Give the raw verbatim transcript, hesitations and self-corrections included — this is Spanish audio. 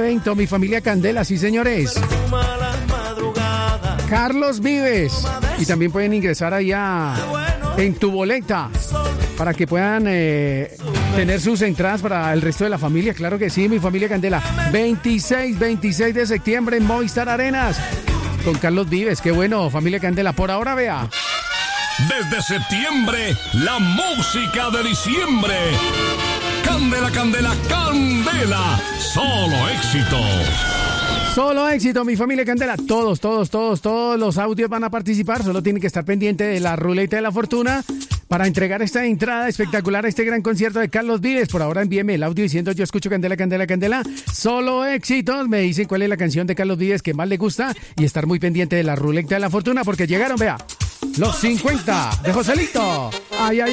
evento, mi familia Candela, sí señores. Carlos Vives. Y también pueden ingresar allá en tu boleta para que puedan eh, tener sus entradas para el resto de la familia. Claro que sí, mi familia Candela. veintiséis, veintiséis de septiembre en Movistar Arenas con Carlos Vives. Qué bueno, familia Candela. Por ahora, vea. Desde septiembre, la música de diciembre. Candela, Candela, Candela. Solo éxitos. Solo éxito, mi familia Candela. Todos, todos, todos, todos los audios van a participar. Solo tienen que estar pendientes de la ruleta de la fortuna para entregar esta entrada espectacular a este gran concierto de Carlos Vives. Por ahora envíeme el audio diciendo yo escucho Candela, Candela, Candela. Solo éxitos. Me dicen cuál es la canción de Carlos Vives que más le gusta y estar muy pendiente de la ruleta de la fortuna porque llegaron, vea, los cincuenta de Joselito. Ay, ay.